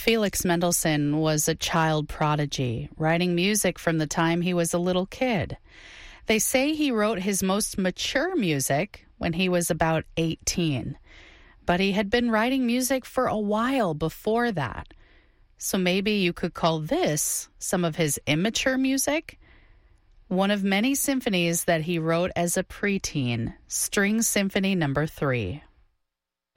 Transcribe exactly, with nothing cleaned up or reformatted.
Felix Mendelssohn was a child prodigy, writing music from the time he was a little kid. They say he wrote his most mature music when he was about eighteen, but he had been writing music for a while before that. So maybe you could call this some of his immature music? One of many symphonies that he wrote as a preteen, String Symphony Number three.